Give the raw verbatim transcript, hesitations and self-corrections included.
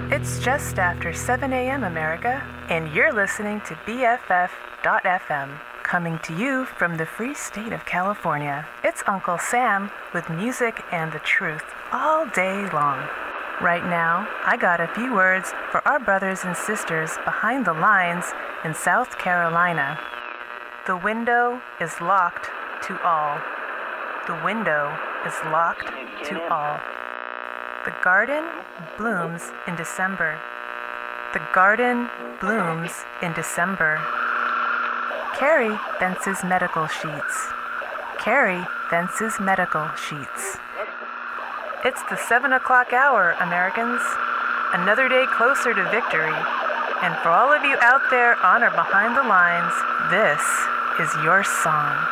It's just after seven a.m. America, and you're listening to B F F dot F M, coming to you from the free state of California. It's Uncle Sam with music and the truth all day long. Right now, I got a few words for our brothers and sisters behind the lines in South Carolina. The window is locked to all. The window is locked to all. The garden blooms in December. The garden blooms in December. Carrie fences medical sheets. Carrie fences medical sheets. It's the seven o'clock hour, Americans. Another day closer to victory. And for all of you out there on or behind the lines, this is your song.